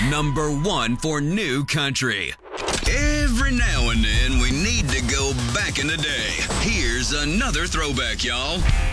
Number 1 for new country. Every now and then we need to go back in the day. Here's another throwback, y'all.